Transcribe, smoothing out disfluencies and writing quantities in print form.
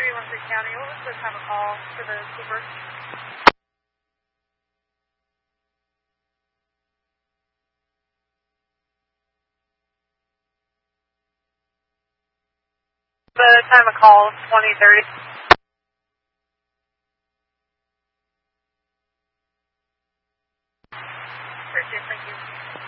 313 County. What was the time of call for the Cooper? The time of call is 2030. Appreciate it. Thank you.